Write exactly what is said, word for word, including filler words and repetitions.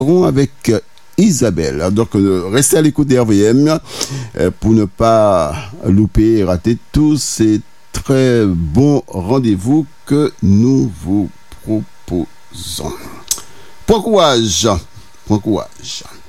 avec Isabelle. Donc, euh, restez à l'écoute des R V M euh, pour ne pas louper et rater tous ces très bons rendez-vous que nous vous proposons. Bon courage. Bon courage.